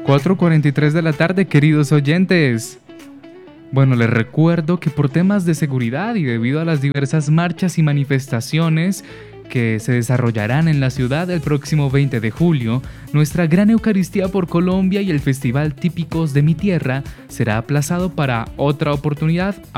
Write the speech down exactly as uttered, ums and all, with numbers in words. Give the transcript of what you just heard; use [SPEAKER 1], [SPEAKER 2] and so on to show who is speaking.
[SPEAKER 1] cuatro cuarenta y tres de la tarde, queridos oyentes. Bueno, les recuerdo que por temas de seguridad y debido a las diversas marchas y manifestaciones que se desarrollarán en la ciudad el próximo veinte de julio, nuestra gran Eucaristía por Colombia y el Festival Típicos de mi Tierra será aplazado para otra oportunidad.